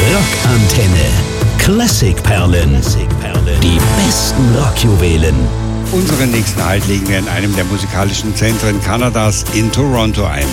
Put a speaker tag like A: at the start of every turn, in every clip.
A: Rockantenne. Klassikperlen. Die besten Rockjuwelen.
B: Unseren nächsten Halt legen wir in einem der musikalischen Zentren Kanadas in Toronto ein.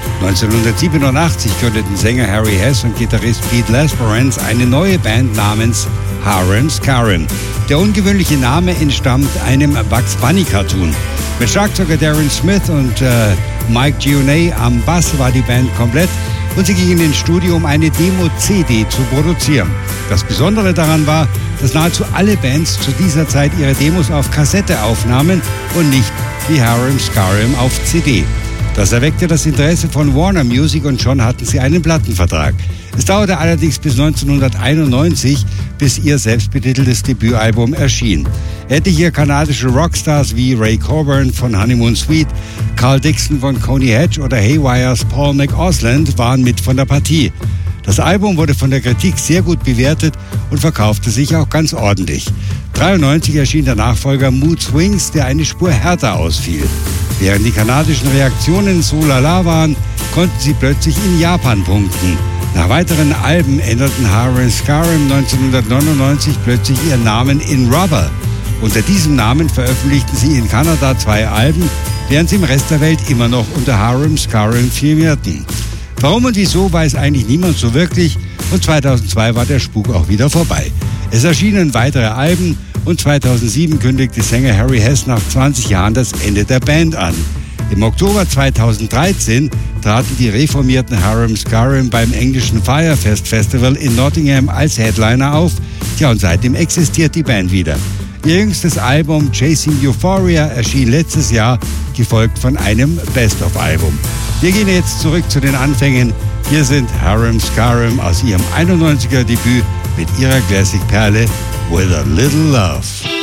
B: 1987 gründeten Sänger Harry Hess und Gitarrist Pete Lesperance eine neue Band namens Hiram Scarim. Der ungewöhnliche Name entstammt einem Bugs Bunny Cartoon. Mit Schlagzeuger Darren Smith und Mike Gionnet am Bass war die Band komplett und sie gingen ins Studio, um eine Demo-CD zu produzieren. Das Besondere daran war, dass nahezu alle Bands zu dieser Zeit ihre Demos auf Kassette aufnahmen und nicht wie Hiram Scarim auf CD. Das erweckte das Interesse von Warner Music und schon hatten sie einen Plattenvertrag. Es dauerte allerdings bis 1991, bis ihr selbstbetiteltes Debütalbum erschien. Etliche kanadische Rockstars wie Ray Coburn von Honeymoon Suite, Carl Dixon von Coney Hatch oder Haywires Paul McAusland waren mit von der Partie. Das Album wurde von der Kritik sehr gut bewertet und verkaufte sich auch ganz ordentlich. 1993 erschien der Nachfolger Mood Swings, der eine Spur härter ausfiel. Während die kanadischen Reaktionen so lala waren, konnten sie plötzlich in Japan punkten. Nach weiteren Alben änderten Hiram Scarim 1999 plötzlich ihren Namen in Rubber. Unter diesem Namen veröffentlichten sie in Kanada 2 Alben, während sie im Rest der Welt immer noch unter Hiram Scarim firmierten. Warum und wieso weiß eigentlich niemand so wirklich und 2002 war der Spuk auch wieder vorbei. Es erschienen weitere Alben und 2007 kündigte Sänger Harry Hess nach 20 Jahren das Ende der Band an. Im Oktober 2013 traten die reformierten Hiram Scarim beim englischen Firefest Festival in Nottingham als Headliner auf. Tja, und seitdem existiert die Band wieder. Ihr jüngstes Album Chasing Euphoria erschien letztes Jahr, gefolgt von einem Best-of-Album. Wir gehen jetzt zurück zu den Anfängen. Hier sind Hiram Scarim aus ihrem 91er Debüt mit ihrer Classic-Perle With a Little Love.